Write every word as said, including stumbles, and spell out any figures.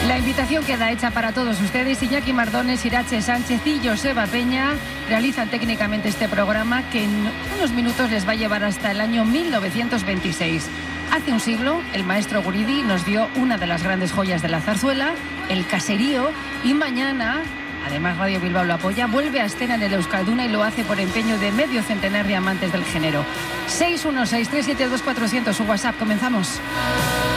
La invitación queda hecha para todos ustedes. Iñaki Mardones, Irache Sánchez y Joseba Peña realizan técnicamente este programa que en unos minutos les va a llevar hasta el año mil novecientos veintiséis. Hace un siglo, el maestro Guridi nos dio una de las grandes joyas de la zarzuela, el caserío, y mañana, además Radio Bilbao lo apoya, vuelve a escena en el Euskalduna y lo hace por empeño de medio centenar de amantes del género. seis uno seis, tres siete dos, cuatrocientos, su WhatsApp. Comenzamos.